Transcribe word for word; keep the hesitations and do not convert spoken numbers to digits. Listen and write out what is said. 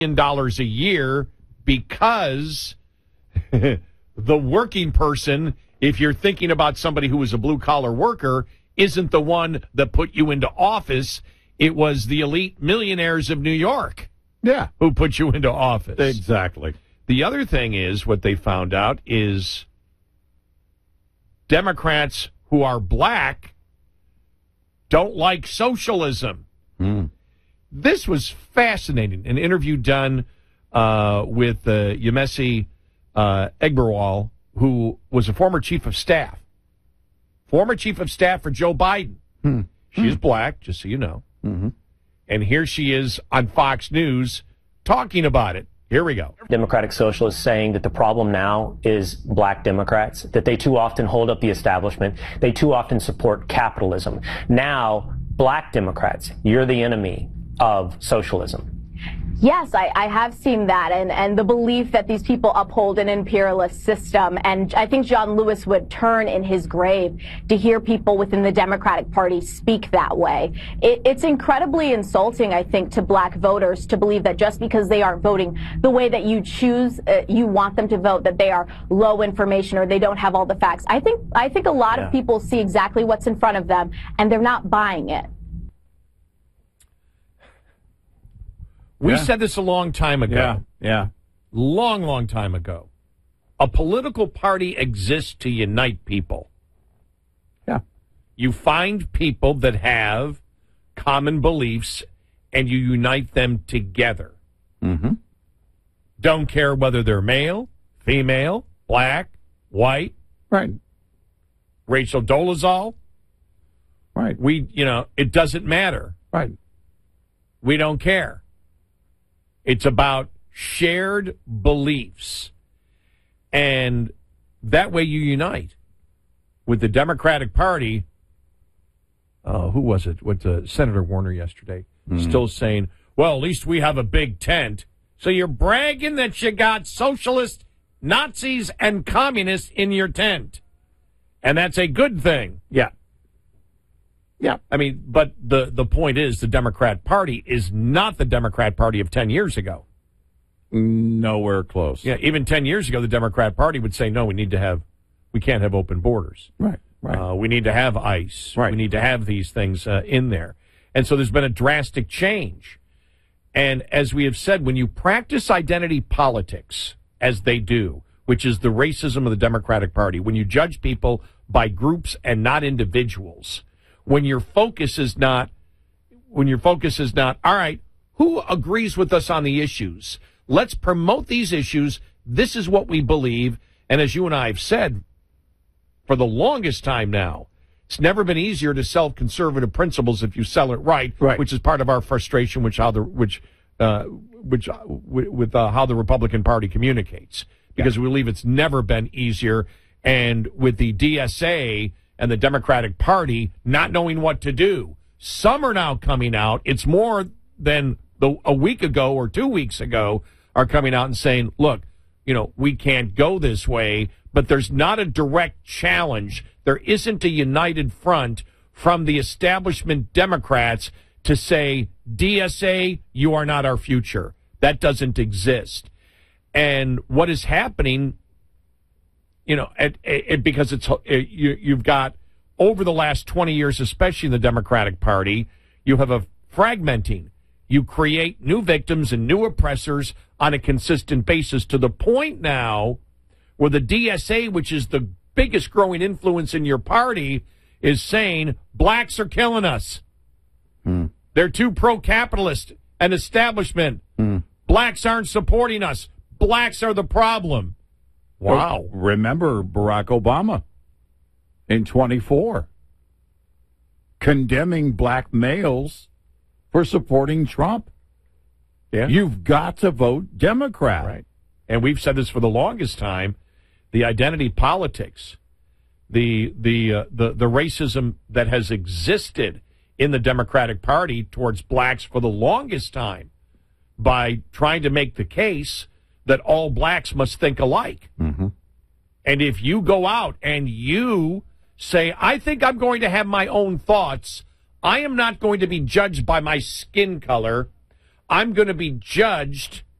dollars a year because the working person, if you're thinking about somebody who is a blue-collar worker, isn't the one that put you into office. It was the elite millionaires of New York Yeah. who put you into office. Exactly. The other thing is, what they found out is Democrats who are black don't like socialism. Mm. This was fascinating. An interview done uh, with uh, Yemisi uh, Egberwal, who was a former chief of staff. Former chief of staff for Joe Biden. Mm. She is black, just so you know. Mm-hmm. And here she is on Fox News talking about it. Here we go. Democratic socialists saying that the problem now is black Democrats, that they too often hold up the establishment. They too often support capitalism. Now, black Democrats, you're the enemy of socialism. Yes, I, I have seen that, and, and the belief that these people uphold an imperialist system. And I think John Lewis would turn in his grave to hear people within the Democratic Party speak that way. It, it's incredibly insulting, I think, to black voters to believe that just because they aren't voting the way that you choose, uh, you want them to vote, that they are low information or they don't have all the facts. I think, I think a lot Yeah. of people see exactly what's in front of them, and they're not buying it. We Yeah. said this a long time ago. Yeah. Yeah. Long, long time ago. A political party exists to unite people. Yeah. You find people that have common beliefs and you unite them together. Mm-hmm. Don't care whether they're male, female, black, white, Right. Rachel Dolezal. Right. We, you know, it doesn't matter. Right. We don't care. It's about shared beliefs. And that way you unite. With the Democratic Party, uh, who was it? With uh, Senator Warner yesterday, Mm. still saying, well, at least we have a big tent. So you're bragging that you got socialists, Nazis, and communists in your tent. And that's a good thing. Yeah. Yeah. I mean, but the, the point is the Democrat Party is not the Democrat Party of ten years ago. Nowhere close. Yeah, even ten years ago, the Democrat Party would say, no, we need to have, we can't have open borders. Right. Right. Uh, we need to have ICE. Right. We need to have these things uh, in there. And so there's been a drastic change. And as we have said, when you practice identity politics, as they do, which is the racism of the Democratic Party, when you judge people by groups and not individuals, when your focus is not, when your focus is not, all right, who agrees with us on the issues? Let's promote these issues. This is what we believe. And as you and I have said for the longest time now, it's never been easier to sell conservative principles if you sell it right, Right. which is part of our frustration, which how the which uh, which uh, with uh, how the Republican Party communicates, because we believe it's never been easier. And with the D S A and the Democratic Party not knowing what to do, some are now coming out. It's more than the a week ago or two weeks ago are coming out and saying, look, you know, we can't go this way, but there's not a direct challenge. There isn't a united front from the establishment Democrats to say, D S A, you are not our future. That doesn't exist. And what is happening, you know, it, it, because it's it, you, you've got over the last twenty years, especially in the Democratic Party, you have a fragmenting. You create new victims and new oppressors on a consistent basis to the point now where the D S A, which is the biggest growing influence in your party, is saying blacks are killing us. Hmm. They're too pro-capitalist and establishment. Hmm. Blacks aren't supporting us. Blacks are the problem. Wow. Well, remember Barack Obama in twenty-four condemning black males for supporting Trump. Yeah. You've got to vote Democrat. Right. And we've said this for the longest time. The identity politics, the the uh, the the racism that has existed in the Democratic Party towards blacks for the longest time, by trying to make the case that all blacks must think alike. Mm-hmm. And if you go out and you say, I think I'm going to have my own thoughts, I am not going to be judged by my skin color. I'm going to be judged